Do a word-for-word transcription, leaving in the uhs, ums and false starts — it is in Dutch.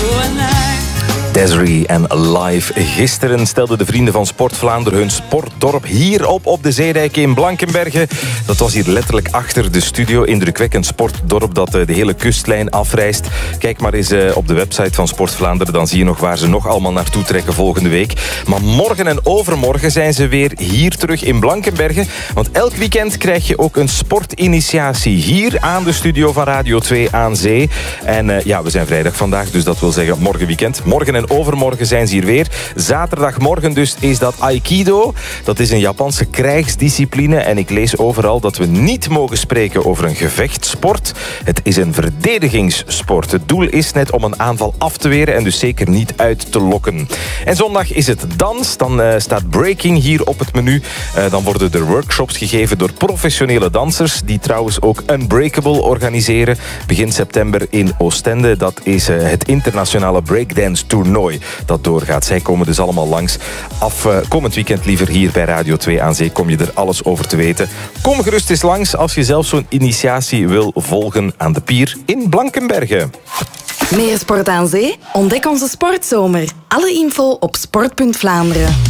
Desiree en Live. Gisteren stelden de vrienden van Sport Vlaanderen hun sportdorp hier op op de Zeedijk in Blankenberge. Dat was hier letterlijk achter de studio. Indrukwekkend sportdorp dat de hele kustlijn afreist. Kijk maar eens op de website van Sport Vlaanderen. Dan zie je nog waar ze nog allemaal naartoe trekken volgende week. Maar morgen en overmorgen zijn ze weer hier terug in Blankenberge. Want elk weekend krijg je ook een sportinitiatie hier aan de studio van Radio twee aan Zee. En uh, ja, we zijn vrijdag vandaag, dus dat wil zeggen morgen weekend. Morgen en overmorgen zijn ze hier weer. Zaterdagmorgen dus is dat Aikido. Dat is een Japanse krijgsdiscipline. En ik lees overal dat we niet mogen spreken over een gevechtssport. Het is een verdedigingssport. Het doel is net om een aanval af te weren en dus zeker niet uit te lokken. En zondag is het dans. Dan uh, staat breaking hier op het menu. Uh, dan worden er workshops gegeven door professionele dansers, die trouwens ook Unbreakable organiseren. Begin september in Oostende. Dat is uh, het internationale breakdance toernooi dat doorgaat. Zij komen dus allemaal langs. Af uh, komend weekend liever hier bij Radio twee aan Zee kom je er alles over te weten. Kom gerust eens langs als je zelf zo'n initiatie wil volgen aan de pier in Blankenberge. Meer Sport aan Zee? Ontdek onze sportzomer. Alle info op sport punt Vlaanderen.